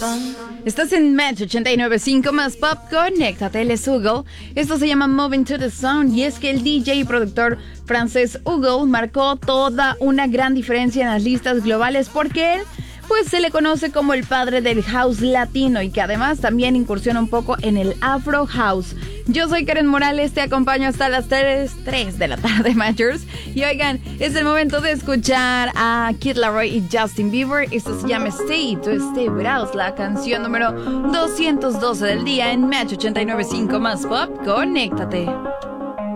Estás en Match 89.5 más pop, conéctate, él es Hugo. Esto se llama Moving to the Sound y es que el DJ y productor francés Hugo marcó toda una gran diferencia en las listas globales porque él pues se le conoce como el padre del house latino y que además también incursiona un poco en el Afro House. Yo soy Karen Morales, te acompaño hasta las 3 de la tarde, Matchers. Y oigan, es el momento de escuchar a Kid Laroi y Justin Bieber. Esto se llama Stay to Stay With Us, la canción número 212 del día en Match 89.5 más pop. Conéctate.